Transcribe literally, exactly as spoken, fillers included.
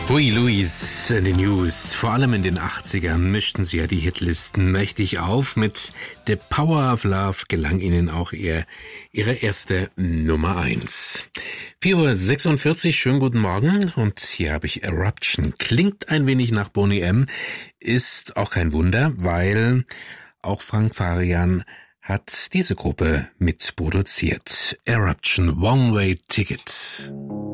Huey Lewis in den News. Vor allem in den achtzigern mischten sie ja die Hitlisten mächtig auf. Mit The Power of Love gelang ihnen auch ihr, ihre erste Nummer eins. vier Uhr sechsundvierzig, schönen guten Morgen. Und hier habe ich Eruption. Klingt ein wenig nach Boney M. Ist auch kein Wunder, weil auch Frank Farian hat diese Gruppe mitproduziert. Eruption, One Way Ticket.